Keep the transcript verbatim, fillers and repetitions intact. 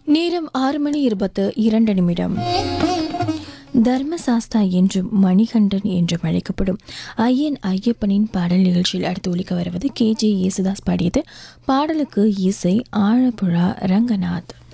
நேரம் ஆறு மணி இருபத்து இரண்டு நிமிடம். தர்மசாஸ்தா என்றும் மணிகண்டன் என்றும் அழைக்கப்படும் ஐயன் ஐயப்பனின் பாடல் நிகழ்ச்சியில் அடுத்து ஒலிக்க வருவது கே ஜே யேசுதாஸ் பாடியது. பாடலுக்கு இசை ஆழப்புழா ரங்கநாத்.